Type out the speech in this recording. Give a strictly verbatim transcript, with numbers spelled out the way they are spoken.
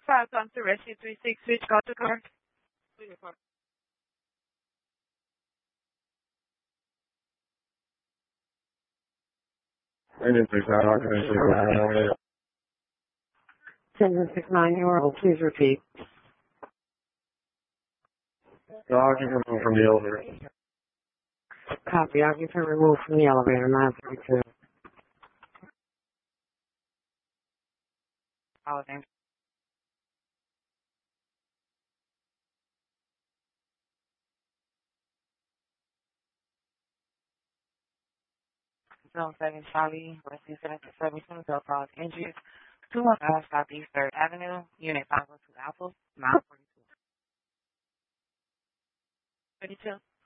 five times to rescue three six, switch, got the car. ten six nine, you are, please repeat. The occupant removed from the elevator. Copy, occupant removed from the elevator, nine thirty-two. Oh, thanks. Zone seven Charlie, rescue seven six seven two, Del Cause injuries. two one five Southeast third Avenue, Unit five oh two Alpha, mile forty-two. thirty-two.